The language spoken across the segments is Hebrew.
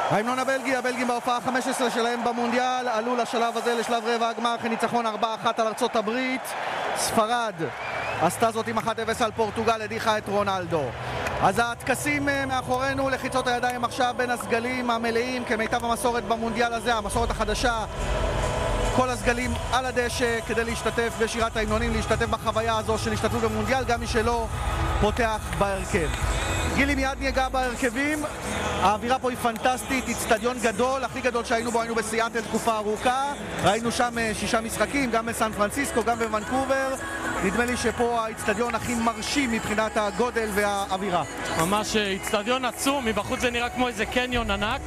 ההמנון הבלגי, הבלגים בהופעה 15 שלהם במונדיאל, עלו לשלב הזה, לשלב רבע הגמר, אחרי ניצחון 4-1 על ארצות הברית. ספרד עשתה זאת עם 1-0 על פורטוגל, הדיחה את רונלדו. אז הטקסים מאחורינו, לחיצות הידיים עכשיו בין הסגלים המלאים, כמיטב המסורת במונדיאל הזה, המסורת החדשה. כל הסגלים על הדשא כדי להשתתף בשירת ההמנונים, להשתתף בחוויה הזו של השתתפות במונדיאל, גם מי שלא פותח בהרכב. גילי מיד ניגע בהרכבים. האווירה פה היא פנטסטית, אצטדיון גדול, הכי גדול שהיינו בו, היינו בסיאטל תקופה ארוכה, ראינו שם 6 משחקים, גם בסן פרנסיסקו, גם בוונקובר. נדמה לי שפה האצטדיון הכי מרשים מבחינת הגודל והאווירה. ממש אצטדיון עצום, מבחוץ זה נראה כמו איזה קניון ענק.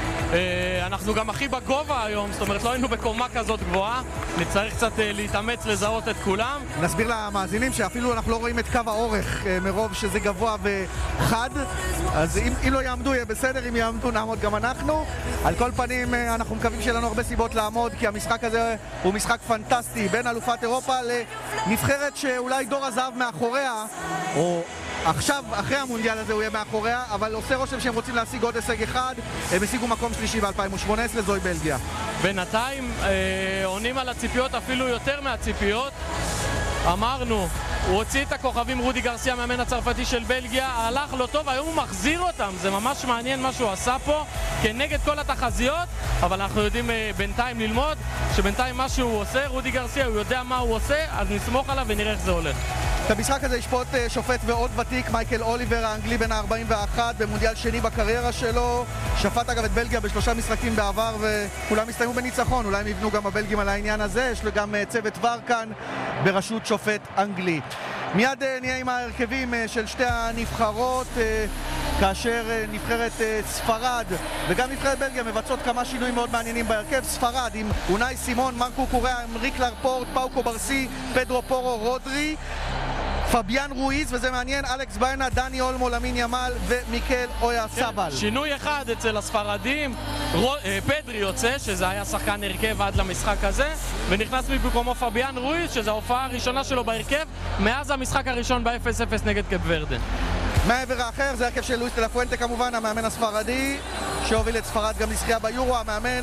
אנחנו גם הכי בגובה היום, זאת אומרת לא היינו בקומה כזאת גבוהה, נצטרך קצת להתאמץ לזהות את כולם. נסביר למאזינים שאפילו אנחנו לא רואים את קו האורך מרוב שזה גבוה וחד, אז אם לא יעמדו יהיה בסדר, אם יעמדו נעמוד גם אנחנו. על כל פנים אנחנו מקווים שיהיה לנו הרבה סיבות לעמוד, כי המשחק הזה הוא משחק פנטסטי בין אלופת אירופה לנבחרת שאולי דור הזהב מאחוריה, או עכשיו, אחרי המונדיאל הזה הוא יהיה מאחוריה, אבל עושה רושם שהם רוצים להשיג עוד הישג אחד. הם השיגו מקום שלישי ב-2018, זוהי בלגיה. בינתיים עונים על הציפיות אפילו יותר מהציפיות. אמרנו, הוא הוציא את הכוכבים, רודי גרסיה, מאמן הצרפתי של בלגיה, הלך לא טוב, היום הוא מחזיר אותם. זה ממש מעניין מה שהוא עשה פה, כנגד כל התחזיות, אבל אנחנו יודעים בינתיים ללמוד, שבינתיים מה שהוא עושה, רודי גרסיה, הוא יודע מה הוא עושה, אז נסמוך עליו ונראה איך זה הולך. את המשחק הזה ישפוט שופט ועוד ותיק, מייקל אוליבר, האנגלי בן ה-41, במונדיאל שני בקריירה שלו. שפט אגב את בלגיה ב3 משחקים בעבר, וכולם הסתיימו בניצחון. אולי הם יבנו גם הבלגים על העניין הזה. יש לו גם צוות ור כאן בראשות שופט אנגלי. מיד נהיה עם ההרכבים של שתי הנבחרות, כאשר נבחרת ספרד וגם נבחרת בלגיה מבצעות כמה שינויים מאוד מעניינים בהרכב. ספרד עם אונאי סימון, מרקו קוריאה, אמריק לאפורט, פאוקו ברסי, פדרו פורו, רודרי, פביאן רויז, וזה מעניין, אלכס ביינה, דני אולמו, למין ימל ומיקל אויה סבל. שינוי אחד אצל הספרדים, פדרי יוצא, שזה היה שחקן הרכב עד למשחק הזה, ונכנס במקומו פביאן רויז, שזו ההופעה הראשונה שלו בהרכב מאז המשחק הראשון ב-0-0 נגד קייפ ורדה. מהעבר האחר זה הרכב של לואיס דה לה פואנטה כמובן, המאמן הספרדי שהוביל את ספרד גם לזכייה ביורו. המאמן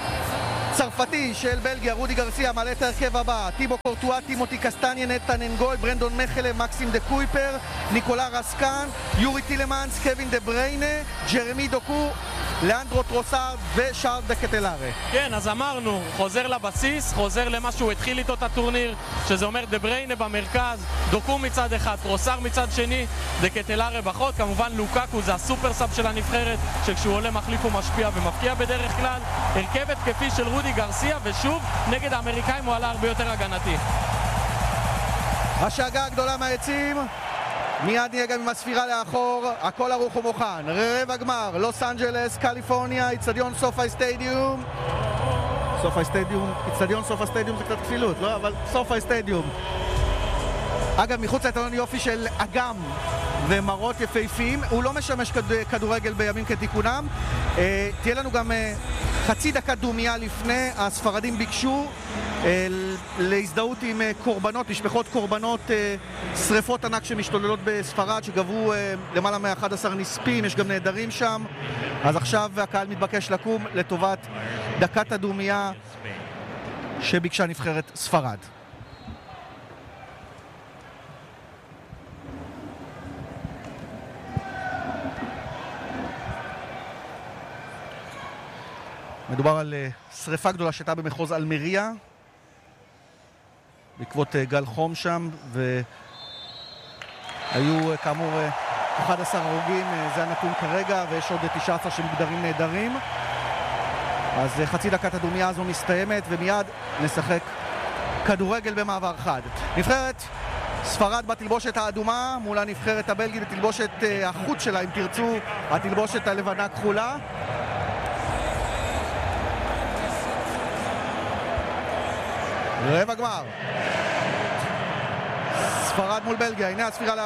הצרפתי של בלגיה, רודי גרסיה, מעלה את ההרכב הבא: טיבו קורטואה, טימותי קסטניה, נתן אנגול, ברנדון מחלה, מקסים דה קויפר, ניקולה רסקן, יורי טילמנס, קווין דה בריינה, ג'רמי דוקו, לאנדרו טרוסארד ושארל דה קטלארה. כן, אז אמרנו, חוזר לבסיס, חוזר למה שהוא התחיל איתו את הטורניר, שזה אומר דה בריינה במרכז, דוקו מצד אחד, טרוסארד מצד שני, דה קטלארה בחוד. כמובן לוקאקו זה הסופר סאב של הנבחרת, שכשהוא עולה מחליף הוא משפיע ומפקיע בדרך כלל. הרכב התקפי של רודי גרסיה, ושוב נגד האמריקאים הוא עלה הרבה יותר הגנתי. השאגה הגדולה מהעצים, מיד נהיה גם עם הספירה לאחור, הכל ערוך ומוכן. רבע גמר, לוס אנג'לס, קליפורניה, אצטדיון סופי סטדיום. סופי סטדיום, אצטדיון סופי סטדיום זה קצת כפילות, לא? אבל סופי סטדיום. אגב, מחוץ לאצטדיון יופי של אגם ומראות יפהפיים. הוא לא משמש כדורגל בימים כתיקונם. תהיה לנו גם חצי דקה דומיה לפני. הספרדים ביקשו להזדהות עם קורבנות, משפחות קורבנות שריפות ענק שמשתוללות בספרד, שגבו למעלה מ-11 נספים, יש גם נהדרים שם. אז עכשיו הקהל מתבקש לקום לטובת דקת הדומיה שביקשה נבחרת ספרד. מדובר על שריפה גדולה שהייתה במחוז אלמריה בעקבות גל חום שם, והיו כאמור 11 הרוגים, זה הנתון כרגע, ויש עוד 19 שמוגדרים נהדרים. אז חצי דקת הדומיה הזו מסתיימת, ומיד נשחק כדורגל במעבר חד. נבחרת ספרד בתלבושת האדומה מול הנבחרת הבלגית בתלבושת החוץ שלה, אם תרצו, התלבושת הלבנה כחולה. רבע גמר, ספרד מול בלגיה, הנה הספירה